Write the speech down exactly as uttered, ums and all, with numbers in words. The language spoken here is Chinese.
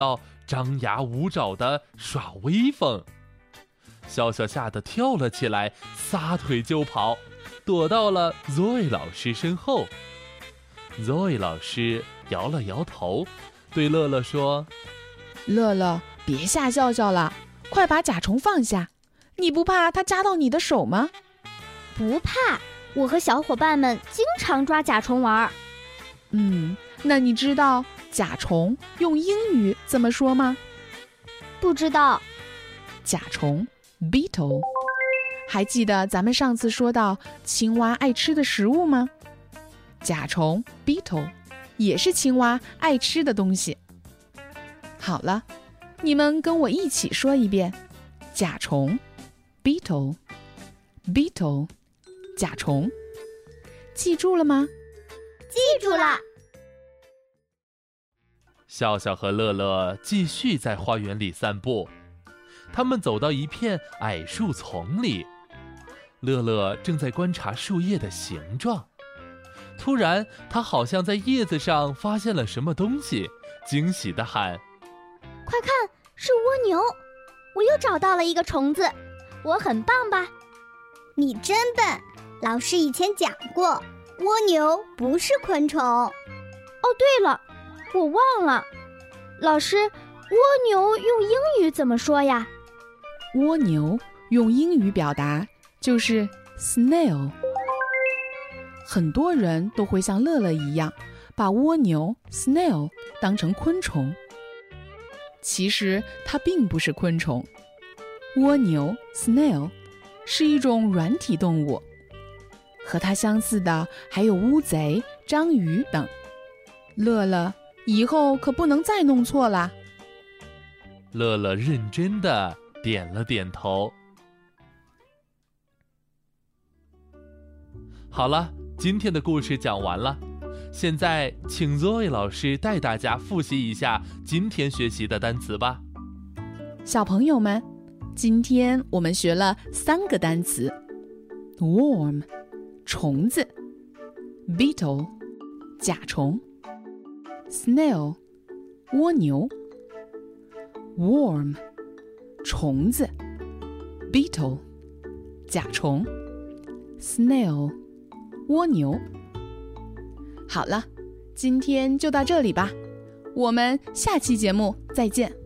要张牙舞爪地耍威风。笑笑吓得跳了起来，撒腿就跑，躲到了 Zoe 老师身后。Zoe 老师摇了摇头，对乐乐说： 乐乐，别吓笑笑了，快把甲虫放下，你不怕它扎到你的手吗？ 不怕，我和小伙伴们经常抓甲虫玩。 嗯，那你知道甲虫用英语怎么说吗？ 不知道。 甲虫 beetle。 还记得咱们上次说到青蛙爱吃的食物吗？甲虫 beetle 也是青蛙爱吃的东西。好了，你们跟我一起说一遍：甲虫 beetle beetle 甲虫，记住了吗？ 记住了。 笑笑和乐乐继续在花园里散步。他们走到一片矮树丛里，乐乐正在观察树叶的形状。突然，他好像在叶子上发现了什么东西，惊喜地喊： 快看，是蜗牛！我又找到了一个虫子，我很棒吧？ 你真笨，老师以前讲过，蜗牛不是昆虫。哦， 对了，我忘了，老师，蜗牛用英语怎么说呀？ 蜗牛用英语表达就是 snail。 很多人都会像乐乐一样，把蜗牛 snail 当成昆虫。其实它并不是昆虫，蜗牛 snail 是一种软体动物，和它相似的还有乌贼、章鱼等。乐乐，以后可不能再弄错啦。 乐乐认真地点了点头。好了，今天的故事讲完了。现在请 Zoe 老师带大家复习一下今天学习的单词吧。 小朋友们，今天我们学了三个单词： worm 虫子， beetle 甲虫， snail 蜗牛。 worm 虫子， beetle 甲虫， snail 蜗牛。好了，今天就到这里吧，我们下期节目再见。